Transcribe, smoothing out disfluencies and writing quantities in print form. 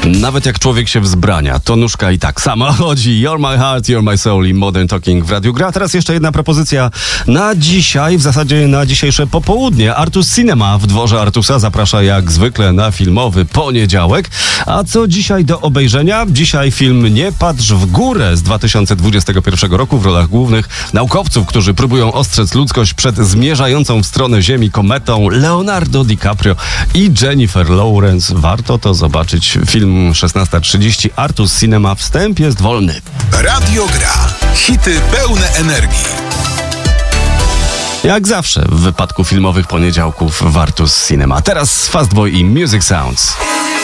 Nawet jak człowiek się wzbrania, to nóżka i tak sama chodzi. You're my heart, you're my soul i Modern Talking w Radiu Gra. Teraz jeszcze jedna propozycja na dzisiaj, w zasadzie na dzisiejsze popołudnie. Artus Cinema w dworze Artusa zaprasza jak zwykle na filmowy poniedziałek. A co dzisiaj do obejrzenia? Dzisiaj film Nie patrz w górę z 2021 roku w rolach głównych naukowców, którzy próbują ostrzec ludzkość przed zmierzającą w stronę Ziemi kometą Leonardo DiCaprio i Jennifer Lawrence. Warto to zobaczyć. Film 16:30. Artus Cinema. Wstęp jest wolny. Radio Gra. Hity pełne energii. Jak zawsze w wypadku filmowych poniedziałków w Artus Cinema. Teraz Fastboy i Music Sounds.